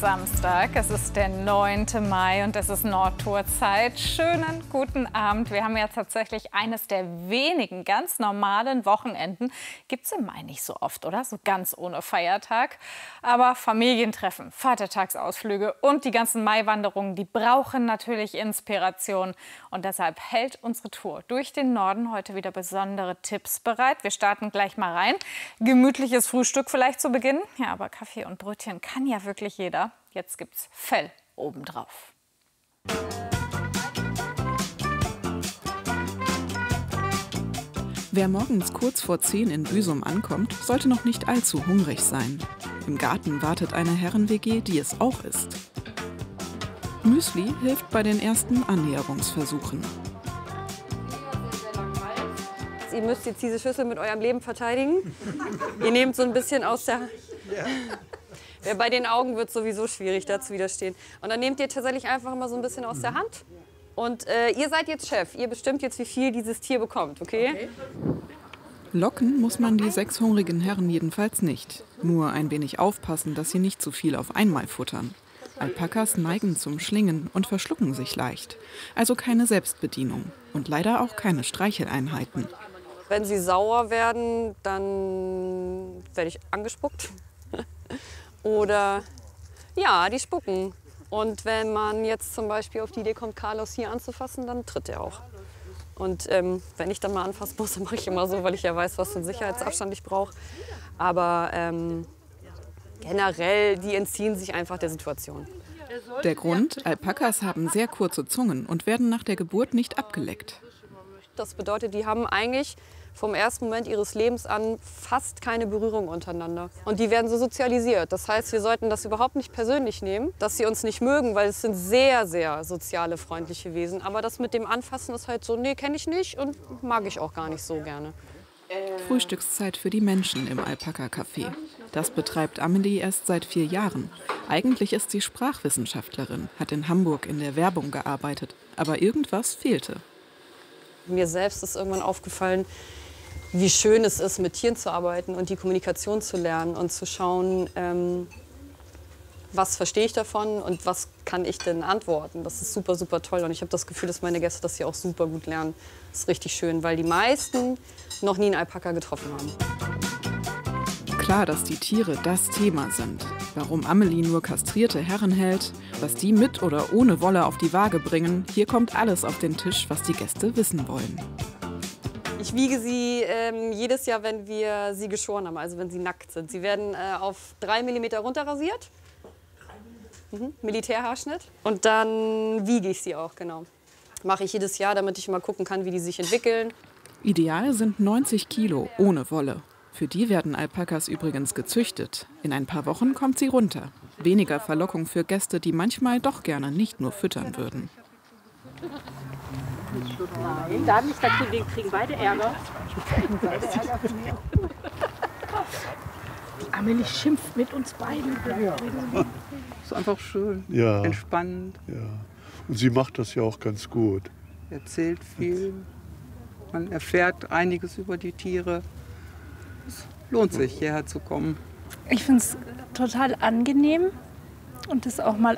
Samstag. Es ist der 9. Mai und es ist Nordtourzeit. Schönen guten Abend. Wir haben ja tatsächlich eines der wenigen ganz normalen Wochenenden. Gibt es im Mai nicht so oft, oder? So ganz ohne Feiertag. Aber Familientreffen, Vatertagsausflüge und die ganzen Maiwanderungen, die brauchen natürlich Inspiration. Und deshalb hält unsere Tour durch den Norden heute wieder besondere Tipps bereit. Wir starten gleich mal rein. Gemütliches Frühstück vielleicht zu Beginn. Ja, aber Kaffee und Brötchen kann ja wirklich jeder. Jetzt gibt's Fell obendrauf. Wer morgens kurz vor 10 in Büsum ankommt, sollte noch nicht allzu hungrig sein. Im Garten wartet eine Herren-WG, die es auch ist. Müsli hilft bei den ersten Annäherungsversuchen. Ihr müsst jetzt diese Schüssel mit eurem Leben verteidigen. Ihr nehmt so ein bisschen aus der... Ja. Bei den Augen wird es sowieso schwierig, da zu widerstehen. Und dann nehmt ihr tatsächlich einfach mal so ein bisschen aus der Hand. Und ihr seid jetzt Chef. Ihr bestimmt jetzt, wie viel dieses Tier bekommt, okay? Locken muss man die 6 hungrigen Herren jedenfalls nicht. Nur ein wenig aufpassen, dass sie nicht zu viel auf einmal futtern. Alpakas neigen zum Schlingen und verschlucken sich leicht. Also keine Selbstbedienung. Und leider auch keine Streicheleinheiten. Wenn sie sauer werden, dann werde ich angespuckt. Oder ja, die spucken. Und wenn man jetzt zum Beispiel auf die Idee kommt, Carlos hier anzufassen, dann tritt er auch. Und wenn ich dann mal anfassen muss, dann mache ich immer so, weil ich ja weiß, was für einen Sicherheitsabstand ich brauche. Aber generell, die entziehen sich einfach der Situation. Der Grund, Alpakas haben sehr kurze Zungen und werden nach der Geburt nicht abgeleckt. Das bedeutet, die haben eigentlich vom ersten Moment ihres Lebens an fast keine Berührung untereinander. Und die werden so sozialisiert. Das heißt, wir sollten das überhaupt nicht persönlich nehmen, dass sie uns nicht mögen, weil es sind sehr, sehr soziale, freundliche Wesen. Aber das mit dem Anfassen ist halt so, nee, kenne ich nicht und mag ich auch gar nicht so gerne. Frühstückszeit für die Menschen im Alpaka-Café. Das betreibt Amelie erst seit 4 Jahren. Eigentlich ist sie Sprachwissenschaftlerin, hat in Hamburg in der Werbung gearbeitet. Aber irgendwas fehlte. Mir selbst ist irgendwann aufgefallen, wie schön es ist, mit Tieren zu arbeiten und die Kommunikation zu lernen und zu schauen, was verstehe ich davon und was kann ich denn antworten. Das ist super, super toll und ich habe das Gefühl, dass meine Gäste das hier auch super gut lernen. Das ist richtig schön, weil die meisten noch nie einen Alpaka getroffen haben. Klar, dass die Tiere das Thema sind. Warum Amelie nur kastrierte Herren hält, was die mit oder ohne Wolle auf die Waage bringen, hier kommt alles auf den Tisch, was die Gäste wissen wollen. Ich wiege sie jedes Jahr, wenn wir sie geschoren haben, also wenn sie nackt sind. Sie werden auf 3 mm runterrasiert, Militärhaarschnitt. Und dann wiege ich sie auch, genau. Mache ich jedes Jahr, damit ich mal gucken kann, wie die sich entwickeln. Ideal sind 90 Kilo ohne Wolle. Für die werden Alpakas übrigens gezüchtet. In ein paar Wochen kommt sie runter. Weniger Verlockung für Gäste, die manchmal doch gerne nicht nur füttern würden. Nein, da nicht, wir kriegen beide Ärger. Die Amelie schimpft mit uns beiden. Ja. Ist einfach schön, Ja. entspannend, Ja. Und sie macht das ja auch ganz gut. erzählt viel. Man erfährt einiges über die Tiere. Es lohnt sich, hierher zu kommen. Ich finde es total angenehm und das auch mal